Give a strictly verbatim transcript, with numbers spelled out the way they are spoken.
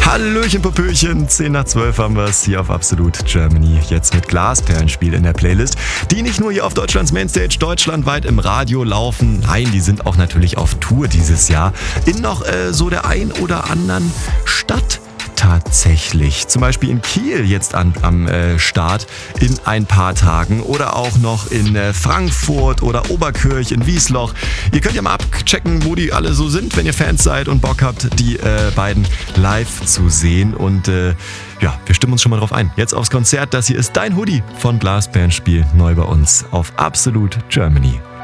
Hallöchen, Popöchen, zehn nach zwölf haben wir es hier auf Absolut Germany. Jetzt mit Glasperlenspiel in der Playlist, die nicht nur hier auf Deutschlands Mainstage deutschlandweit im Radio laufen, nein, die sind auch natürlich auf Tour dieses Jahr in noch äh, so der ein oder anderen Stadt. Tatsächlich. Zum Beispiel in Kiel jetzt an, am äh, Start in ein paar Tagen oder auch noch in äh, Frankfurt oder Oberkirch in Wiesloch. Ihr könnt ja mal abchecken, wo die alle so sind, wenn ihr Fans seid und Bock habt, die äh, beiden live zu sehen. Und äh, ja, wir stimmen uns schon mal drauf ein. Jetzt aufs Konzert. Das hier ist dein Hoodie von Glasperlenspiel neu bei uns auf Absolut Germany.